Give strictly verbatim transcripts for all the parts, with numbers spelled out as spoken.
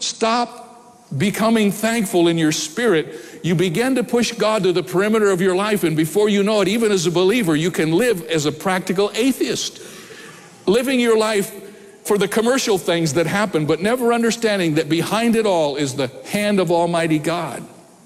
stop becoming thankful in your spirit, you begin to push God to the perimeter of your life, and before you know it, even as a believer, you can live as a practical atheist, living your life for the commercial things that happen, but never understanding that behind it all is the hand of Almighty God.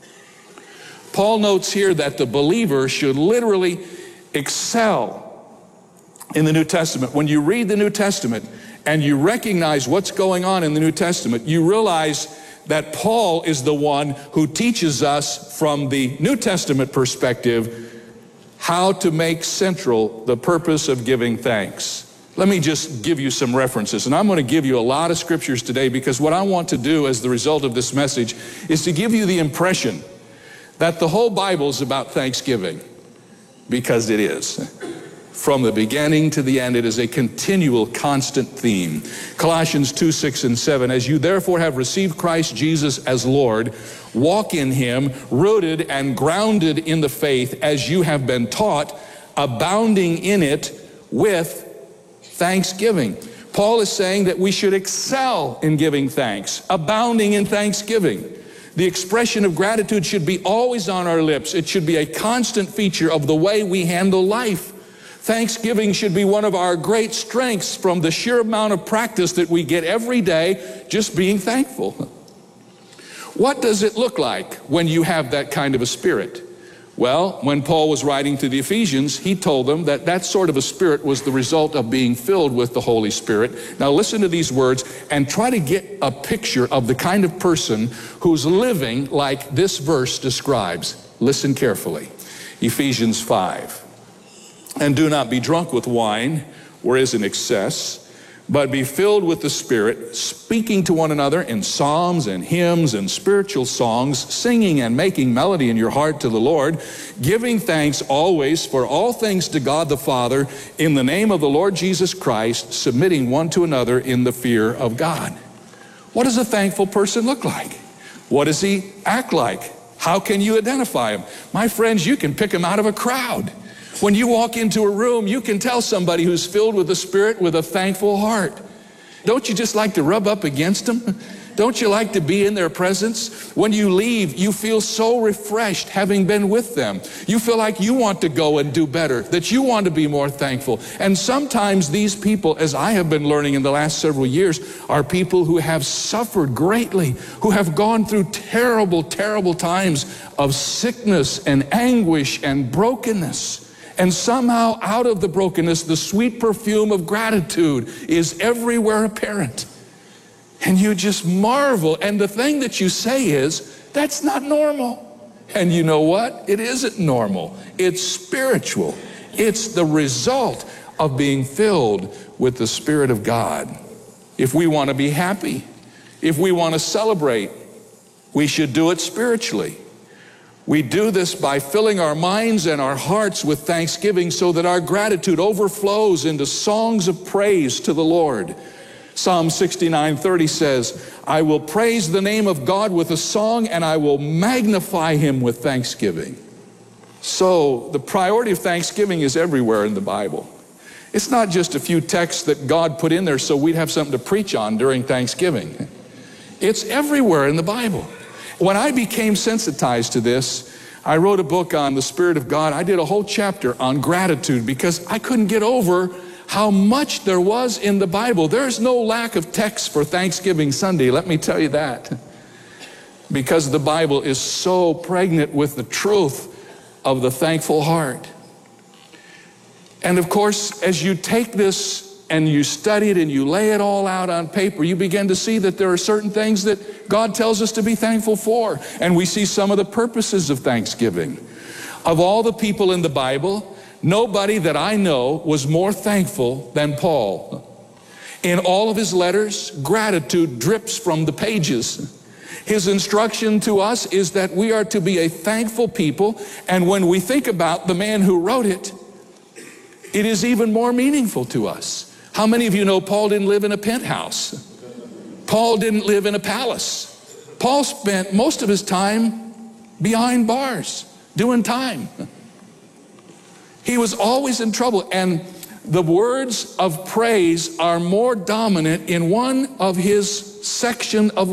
Paul notes here that the believer should literally excel in the New Testament. When you read the New Testament and you recognize what's going on in the New Testament, you realize that Paul is the one who teaches us from the New Testament perspective how to make central the purpose of giving thanks. Let me just give you some references, and I'm going to give you a lot of scriptures today, because what I want to do as the result of this message is to give you the impression that the whole Bible is about thanksgiving, because it is. From the beginning to the end, it is a continual, constant theme. Colossians two, six, and seven, as you therefore have received Christ Jesus as Lord, walk in him, rooted and grounded in the faith as you have been taught, abounding in it with thanksgiving. Paul is saying that we should excel in giving thanks, abounding in thanksgiving. The expression of gratitude should be always on our lips. It should be a constant feature of the way we handle life. Thanksgiving should be one of our great strengths from the sheer amount of practice that we get every day just being thankful. What does it look like when you have that kind of a spirit? Well, when Paul was writing to the Ephesians, he told them that that sort of a spirit was the result of being filled with the Holy Spirit. Now listen to these words and try to get a picture of the kind of person who's living like this verse describes. Listen carefully. Ephesians five. And do not be drunk with wine, where is an excess, but be filled with the Spirit, speaking to one another in psalms and hymns and spiritual songs, singing and making melody in your heart to the Lord, giving thanks always for all things to God the Father, in the name of the Lord Jesus Christ, submitting one to another in the fear of God. What does a thankful person look like? What does he act like? How can you identify him? My friends, you can pick him out of a crowd. When you walk into a room, you can tell somebody who's filled with the Spirit with a thankful heart. Don't you just like to rub up against them? Don't you like to be in their presence? When you leave, you feel so refreshed having been with them. You feel like you want to go and do better, that you want to be more thankful. And sometimes these people, as I have been learning in the last several years, are people who have suffered greatly, who have gone through terrible, terrible times of sickness and anguish and brokenness. And somehow out of the brokenness, the sweet perfume of gratitude is everywhere apparent. And you just marvel. And the thing that you say is, that's not normal. And you know what? It isn't normal. It's spiritual. It's the result of being filled with the Spirit of God. If we want to be happy, if we want to celebrate, we should do it spiritually. We do this by filling our minds and our hearts with thanksgiving so that our gratitude overflows into songs of praise to the Lord. Psalm sixty-nine thirty says, I will praise the name of God with a song, and I will magnify him with thanksgiving. So the priority of thanksgiving is everywhere in the Bible. It's not just a few texts that God put in there so we'd have something to preach on during Thanksgiving. It's everywhere in the Bible. When I became sensitized to this, I wrote a book on the Spirit of God. I did a whole chapter on gratitude because I couldn't get over how much there was in the Bible. There's no lack of text for Thanksgiving Sunday, let me tell you that. Because the Bible is so pregnant with the truth of the thankful heart. And of course, as you take this and you study it and you lay it all out on paper, you begin to see that there are certain things that God tells us to be thankful for. And we see some of the purposes of Thanksgiving. Of all the people in the Bible, nobody that I know was more thankful than Paul. In all of his letters, gratitude drips from the pages. His instruction to us is that we are to be a thankful people, and when we think about the man who wrote it, it is even more meaningful to us. How many of you know Paul didn't live in a penthouse? Paul didn't live in a palace. Paul spent most of his time behind bars, doing time. He was always in trouble, and the words of praise are more dominant in one of his section of